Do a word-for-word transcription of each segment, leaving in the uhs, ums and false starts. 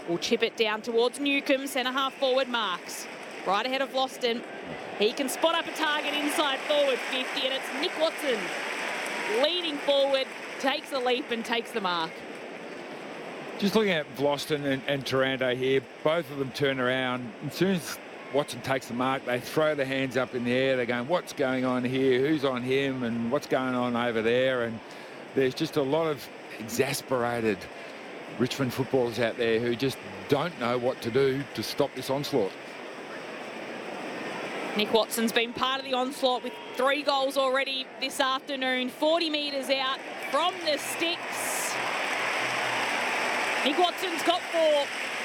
will chip it down towards Newcombe, centre half forward Marks. Right ahead of Vlastuin. He can spot up a target inside forward fifty, and it's Nick Watson leading forward, takes a leap and takes the mark. Just looking at Vlastuin and, and Taranto here, both of them turn around. As soon as Watson takes the mark, they throw their hands up in the air. They're going, what's going on here? Who's on him? And what's going on over there? And there's just a lot of exasperated Richmond footballers out there who just don't know what to do to stop this onslaught. Nick Watson's been part of the onslaught with three goals already this afternoon. forty metres out from the sticks. Nick Watson's got four.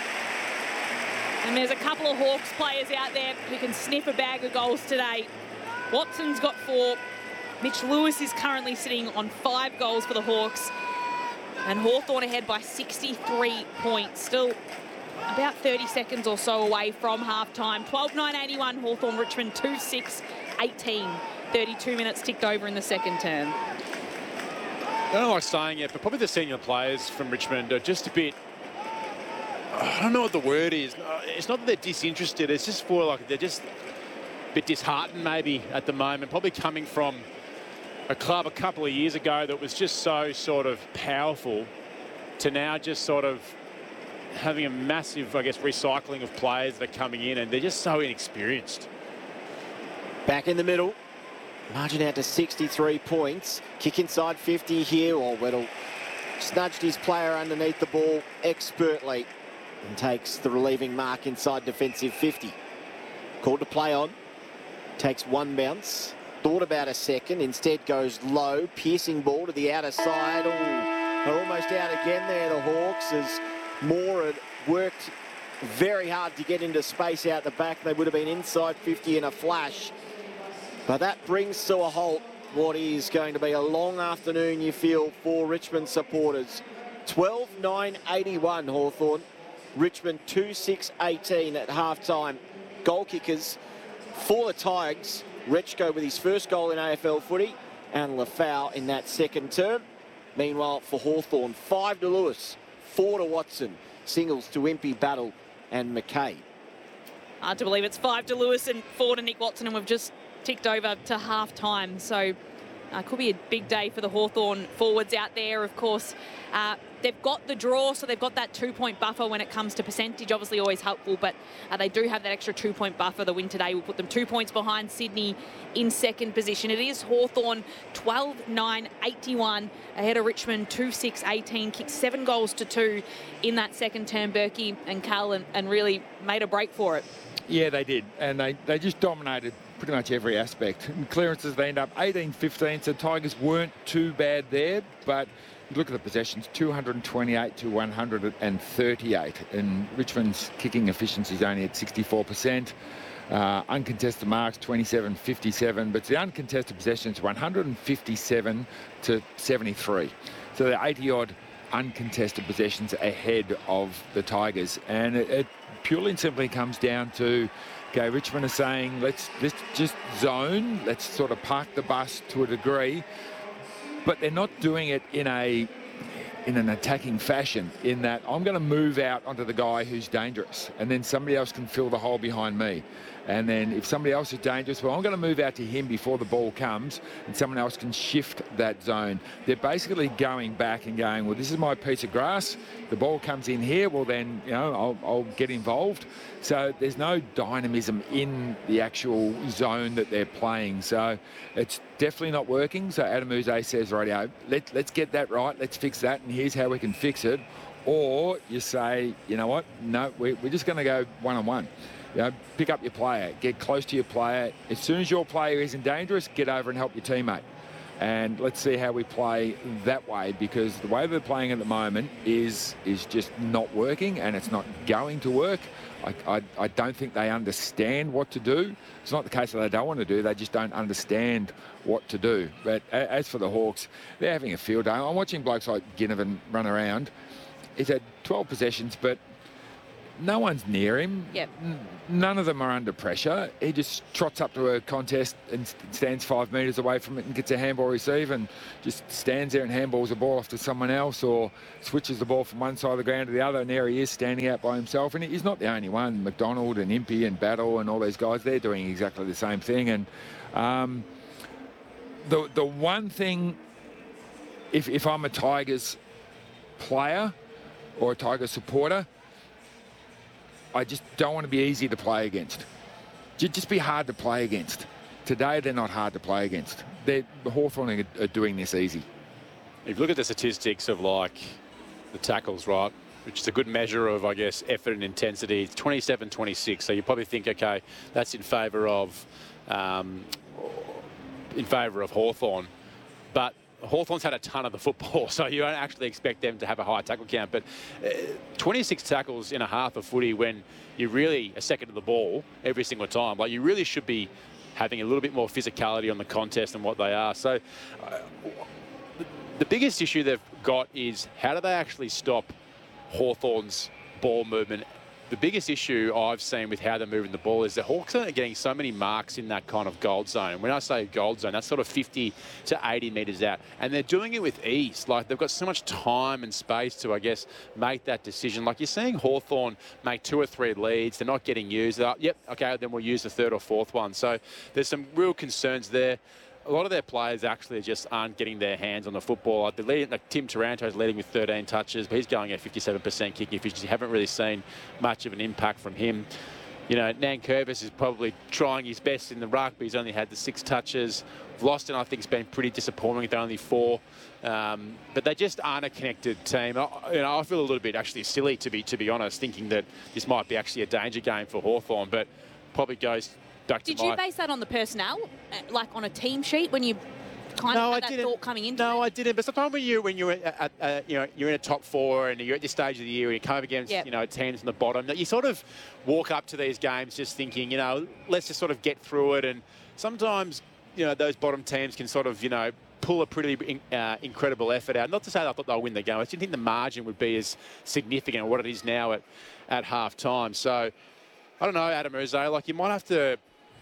And there's a couple of Hawks players out there who can sniff a bag of goals today. Watson's got four. Mitch Lewis is currently sitting on five goals for the Hawks. And Hawthorn ahead by sixty-three points. Still about thirty seconds or so away from half-time. twelve nine eighty-one, Hawthorn Richmond two six eighteen. thirty-two minutes ticked over in the second term. I don't like saying it, but probably the senior players from Richmond are just a bit, I don't know what the word is. It's not that they're disinterested. It's just for like they're just a bit disheartened maybe at the moment. Probably coming from a club a couple of years ago that was just so sort of powerful to now just sort of having a massive, I guess, recycling of players that are coming in, and they're just so inexperienced. Back in the middle. Margin out to sixty-three points. Kick inside fifty here. Or Weddle snudged his player underneath the ball expertly and takes the relieving mark inside defensive fifty. Called to play on. Takes one bounce. Thought about a second. Instead goes low. Piercing ball to the outer side. Oh, they're almost out again there, the Hawks, as Moore had worked very hard to get into space out the back. They would have been inside fifty in a flash. But that brings to a halt what is going to be a long afternoon, you feel, for Richmond supporters. twelve nine eighty-one Hawthorn. Richmond two six eighteen at half-time. Goal kickers for the Tigers. Rechko with his first goal in A F L footy, and Lafau in that second term. Meanwhile, for Hawthorn, five to Lewis, four to Watson, singles to Impey, Battle and McKay. Hard to believe it's five to Lewis and four to Nick Watson, and we've just ticked over to half-time. So uh, could be a big day for the Hawthorn forwards out there. Of course, uh, they've got the draw, so they've got that two-point buffer when it comes to percentage. Obviously always helpful, but uh, they do have that extra two-point buffer. The win today will put them two points behind Sydney in second position. It is Hawthorn twelve nine eighty-one ahead of Richmond two six eighteen. Kicked seven goals to two in that second term, Berkey and Cal, and, and really made a break for it. Yeah, they did. And they, they just dominated pretty much every aspect. And clearances, they end up eighteen fifteen, so Tigers weren't too bad there, but you look at the possessions, two hundred twenty-eight to one hundred thirty-eight, and Richmond's kicking efficiency is only at sixty-four percent. Uh, uncontested marks, twenty-seven fifty-seven, but the uncontested possessions, one hundred fifty-seven to seventy-three. So they're eighty-odd uncontested possessions ahead of the Tigers, and it, it purely and simply comes down to, okay, Richmond are saying, let's, let's just zone, let's sort of park the bus to a degree, but they're not doing it in a in an attacking fashion, in that I'm going to move out onto the guy who's dangerous, and then somebody else can fill the hole behind me. And then if somebody else is dangerous, well, I'm going to move out to him before the ball comes, and someone else can shift that zone. They're basically going back and going, well, this is my piece of grass. The ball comes in here, well, then, you know, I'll, I'll get involved. So there's no dynamism in the actual zone that they're playing. So it's definitely not working. So Adam Uze says, radio, let, let's get that right. Let's fix that, and here's how we can fix it. Or you say, you know what, no, we're, we're just going to go one-on-one. You know, pick up your player, get close to your player. As soon as your player isn't dangerous, get over and help your teammate. And let's see how we play that way, because the way they're playing at the moment is is just not working, and it's not going to work. I, I, I don't think they understand what to do. It's not the case that they don't want to do, they just don't understand what to do. But as for the Hawks, they're having a field day. I'm watching blokes like Ginnivan run around. He's had twelve possessions, but no one's near him. Yep. N- None of them are under pressure. He just trots up to a contest and st- stands five metres away from it and gets a handball receive and just stands there and handballs the ball off to someone else or switches the ball from one side of the ground to the other, and there he is standing out by himself. And he's not the only one. McDonald and Impey and Battle and all these guys, they're doing exactly the same thing. And um, the the one thing, if, if I'm a Tigers player or a Tigers supporter, I just don't want to be easy to play against. Just be hard to play against. Today, they're not hard to play against. They're, Hawthorn are, are doing this easy. If you look at the statistics of, like, the tackles, right, which is a good measure of, I guess, effort and intensity, it's twenty-seven twenty-six. So you probably think, OK, that's in favour of, um, in favour of Hawthorn. But Hawthorn's had a ton of the football, so you don't actually expect them to have a high tackle count. But uh, twenty-six tackles in a half of footy when you're really a second to the ball every single time. Like, you really should be having a little bit more physicality on the contest than what they are. So uh, the biggest issue they've got is how do they actually stop Hawthorn's ball movement? The biggest issue I've seen with how they're moving the ball is the Hawks are getting so many marks in that kind of gold zone. When I say gold zone, that's sort of fifty to eighty metres out. And they're doing it with ease. Like, they've got so much time and space to, I guess, make that decision. Like, you're seeing Hawthorn make two or three leads. They're not getting used. They're like, yep, OK, then we'll use the third or fourth one. So there's some real concerns there. A lot of their players actually just aren't getting their hands on the football. Like, the lead, like Tim Taranto's leading with thirteen touches, but he's going at fifty-seven percent kicking efficiency. Haven't really seen much of an impact from him. You know, Nankervis is probably trying his best in the ruck, but he's only had the six touches. Vlaustin, I think, has been pretty disappointing with only four. Um, but they just aren't a connected team. I, you know, I feel a little bit actually silly, to be to be honest, thinking that this might be actually a danger game for Hawthorn, but probably goes... Did you base that on the personnel, like on a team sheet, when you kind no, of had I that didn't. thought coming into No, it? I didn't. But sometimes when you when you're at, at, at, you know you're in a top four and you're at this stage of the year and you come up against Yep. you know teams on the bottom, that you sort of walk up to these games just thinking, you know, let's just sort of get through it. And sometimes you know those bottom teams can sort of you know pull a pretty uh, incredible effort out. Not to say that I thought they'll win the game. I didn't think the margin would be as significant as what it is now at at half time. So I don't know, Adam Rose, like you might have to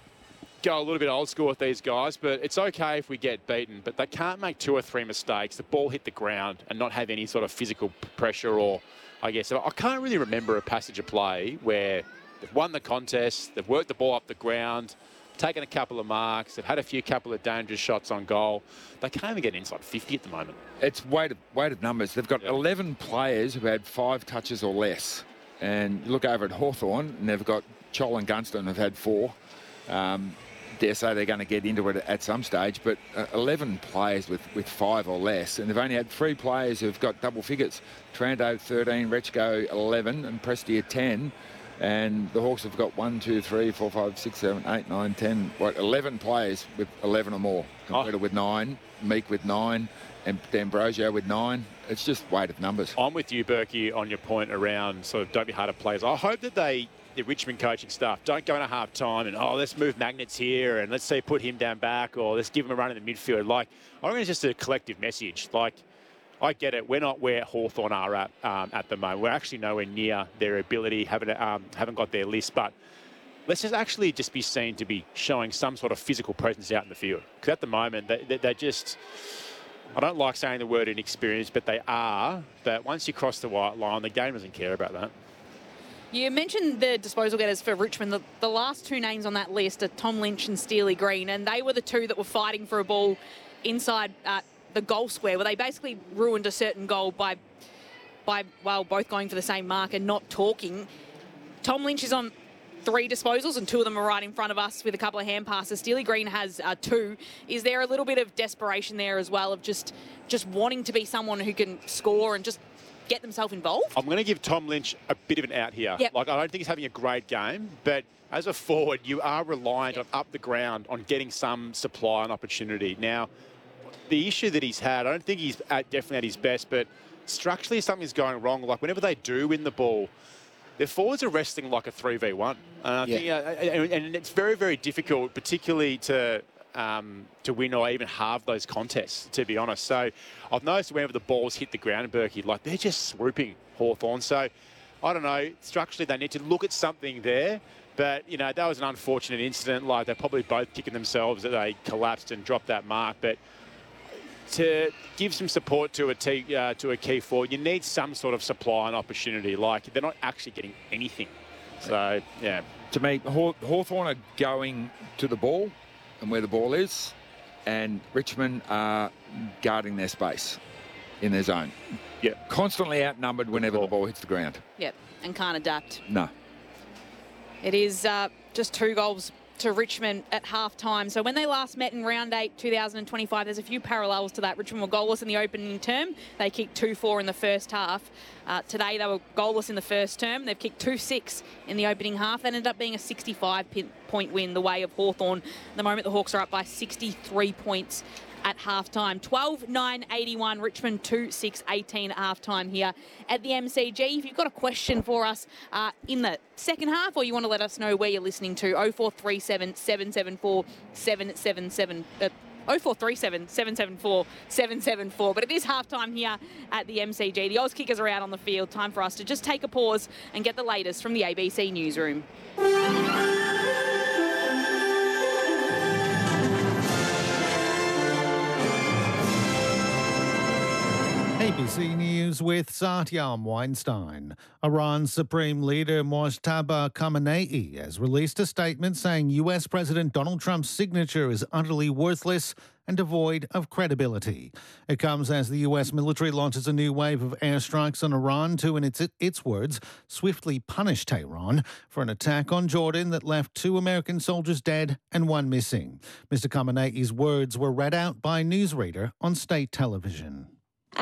go a little bit old school with these guys, but it's okay if we get beaten, but they can't make two or three mistakes, the ball hit the ground and not have any sort of physical pressure. Or I guess I can't really remember a passage of play where they've won the contest, they've worked the ball up the ground, taken a couple of marks, they've had a few couple of dangerous shots on goal. They can't even get inside fifty at the moment. It's weighted, weighted numbers. They've got Yep. eleven players who had five touches or less. And you look over at Hawthorn, and they've got Chol and Gunston have had four. Um, dare say they're going to get into it at some stage, but uh, eleven players with, with five or less, and they've only had three players who've got double figures. Taranto thirteen, Rechko eleven, and Prestia ten. And the Hawks have got one, two, three, four, five, six, seven, eight, nine, ten, what, eleven players with eleven or more. Completed Oh. with nine, Meek with nine, and D'Ambrosio with nine. It's just weighted numbers. I'm with you, Berkey, on your point around sort of don't be hard to players. I hope that they, the Richmond coaching staff, don't go into half time and, oh, let's move Magnets here and let's say put him down back or let's give him a run in the midfield. Like, I think it's just a collective message. Like, I get it. We're not where Hawthorn are at um, at the moment. We're actually nowhere near their ability, haven't, um, haven't got their list, but let's just actually just be seen to be showing some sort of physical presence out in the field. Because at the moment, they, they, they're just... I don't like saying the word inexperienced, but they are. But once you cross the white line, the game doesn't care about that. You mentioned the disposal getters for Richmond. The, the last two names on that list are Tom Lynch and Steely Green, and they were the two that were fighting for a ball inside uh, the goal square, where they basically ruined a certain goal by, by well, both going for the same mark and not talking. Tom Lynch is on three disposals, and two of them are right in front of us with a couple of hand passes. Steely Green has uh, two. Is there a little bit of desperation there as well, of just just wanting to be someone who can score and just get themselves involved? I'm going to give Tom Lynch a bit of an out here. Yep. Like, I don't think he's having a great game, but as a forward, you are reliant Yep. on up the ground on getting some supply and opportunity. Now, the issue that he's had, I don't think he's at, definitely at his best, but structurally something's going wrong. Like, whenever they do win the ball, their forwards are wrestling like a three v one. And I Yeah. think, uh, and, and it's very, very difficult, particularly to um, to win or even halve those contests, to be honest. So I've noticed whenever the balls hit the ground in Berkey, like they're just swooping Hawthorn. So I don't know, structurally they need to look at something there. But, you know, that was an unfortunate incident. Like, they're probably both kicking themselves that they collapsed and dropped that mark. But to give some support to a, t- uh, to a key forward, you need some sort of supply and opportunity. Like, they're not actually getting anything. So, yeah. To me, Haw- Hawthorn are going to the ball and where the ball is, and Richmond are guarding their space in their zone. Yeah. Constantly outnumbered whenever the ball hits the ground. Yep, and can't adapt. No. It is uh, just two goals to Richmond at half-time. So when they last met in round eight, two thousand twenty-five, there's a few parallels to that. Richmond were goalless in the opening term. They kicked two four in the first half. Uh, today they were goalless in the first term. They've kicked two six in the opening half. That ended up being a sixty-five point win the way of Hawthorn. At the moment, the Hawks are up by sixty-three points at half-time. twelve nine eighty-one, Richmond two six eighteen at half-time here at the M C G. If you've got a question for us uh, in the second half, or you want to let us know where you're listening to, oh four three seven, seven seven four, seven seven seven. Uh, oh four three seven, seven seven four, seven seven four. But it is half-time here at the M C G. The Oz Kickers are out on the field. Time for us to just take a pause and get the latest from the A B C newsroom. A B C News with Satyam Weinstein. Iran's Supreme Leader Mojtaba Khamenei has released a statement saying U S President Donald Trump's signature is utterly worthless and devoid of credibility. It comes as the U S military launches a new wave of airstrikes on Iran to, in its, its words, swiftly punish Tehran for an attack on Jordan that left two American soldiers dead and one missing. Mister Khamenei's words were read out by a newsreader on state television. Now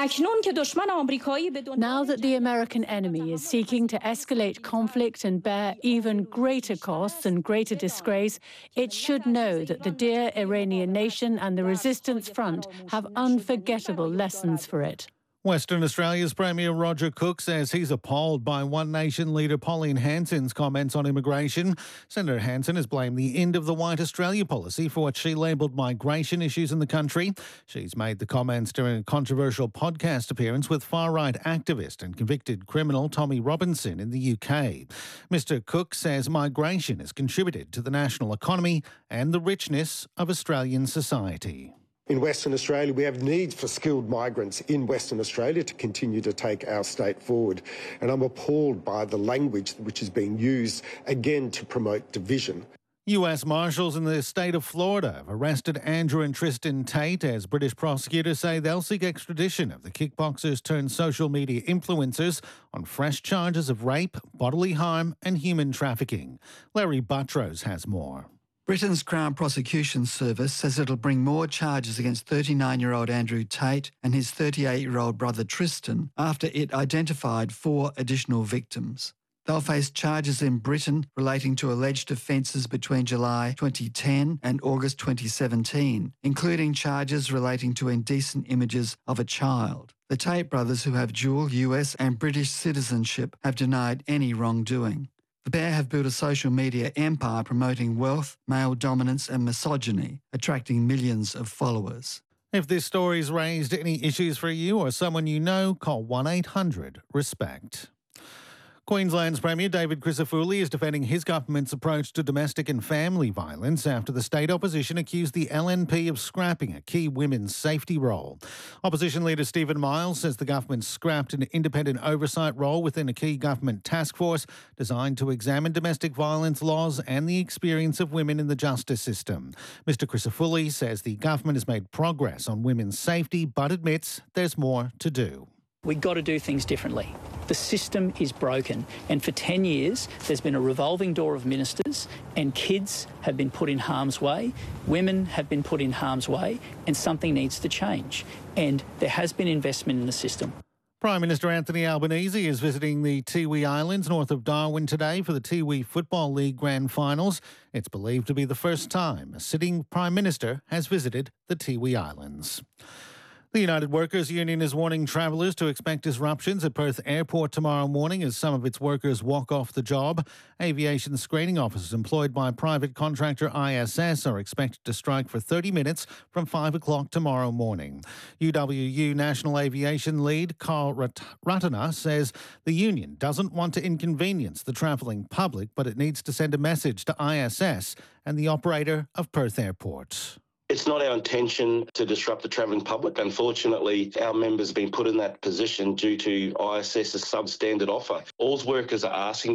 that the American enemy is seeking to escalate conflict and bear even greater costs and greater disgrace, it should know that the dear Iranian nation and the resistance front have unforgettable lessons for it. Western Australia's Premier Roger Cook says he's appalled by One Nation leader Pauline Hanson's comments on immigration. Senator Hanson has blamed the end of the White Australia policy for what she labelled migration issues in the country. She's made the comments during a controversial podcast appearance with far-right activist and convicted criminal Tommy Robinson in the U K. Mister Cook says migration has contributed to the national economy and the richness of Australian society. In Western Australia, we have need for skilled migrants in Western Australia to continue to take our state forward. And I'm appalled by the language which is being used, again, to promote division. U S Marshals in the state of Florida have arrested Andrew and Tristan Tate as British prosecutors say they'll seek extradition of the kickboxers turned social media influencers on fresh charges of rape, bodily harm and human trafficking. Larry Buttrose has more. Britain's Crown Prosecution Service says it'll bring more charges against thirty-nine-year-old Andrew Tate and his thirty-eight-year-old brother Tristan after it identified four additional victims. They'll face charges in Britain relating to alleged offences between July twenty ten and August twenty seventeen, including charges relating to indecent images of a child. The Tate brothers, who have dual U S and British citizenship, have denied any wrongdoing. The pair have built a social media empire promoting wealth, male dominance and misogyny, attracting millions of followers. If this story's raised any issues for you or someone you know, call one eight hundred RESPECT. Queensland's Premier David Crisafulli is defending his government's approach to domestic and family violence after the state opposition accused the L N P of scrapping a key women's safety role. Opposition leader Stephen Miles says the government scrapped an independent oversight role within a key government task force designed to examine domestic violence laws and the experience of women in the justice system. Mister Crisafulli says the government has made progress on women's safety but admits there's more to do. We've got to do things differently. The system is broken, and for ten years there's been a revolving door of ministers and kids have been put in harm's way, women have been put in harm's way, and something needs to change. And there has been investment in the system. Prime Minister Anthony Albanese is visiting the Tiwi Islands north of Darwin today for the Tiwi Football League Grand Finals. It's believed to be the first time a sitting Prime Minister has visited the Tiwi Islands. The United Workers Union is warning travellers to expect disruptions at Perth Airport tomorrow morning as some of its workers walk off the job. Aviation screening officers employed by private contractor I S S are expected to strike for thirty minutes from five o'clock tomorrow morning. U W U National Aviation Lead Carl Rat- Ratana says the union doesn't want to inconvenience the travelling public, but it needs to send a message to I S S and the operator of Perth Airport. It's not our intention to disrupt the travelling public. Unfortunately, our members have been put in that position due to ISS's substandard offer. All workers are asking